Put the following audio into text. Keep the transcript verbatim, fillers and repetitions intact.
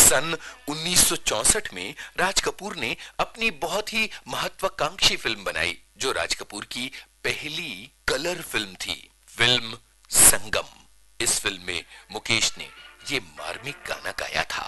सन उन्नीस सौ चौसठ में राज कपूर ने अपनी बहुत ही महत्वाकांक्षी फिल्म बनाई जो राज कपूर की पहली कलर फिल्म थी, फिल्म संगम। इस फिल्म में मुकेश ने ये मार्मिक गाना गाया था।